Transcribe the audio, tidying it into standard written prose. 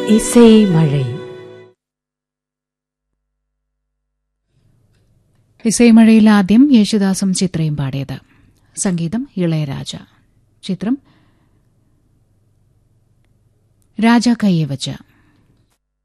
ഇസൈമഴை. ഇസൈമഴയിൽ ആദ്യം യേശുദാസും ചിത്രയും പാടിയത്. സംഗീതം ഇളയരാജ. ചിത്രം രാജ കയ്യെ വച്ച.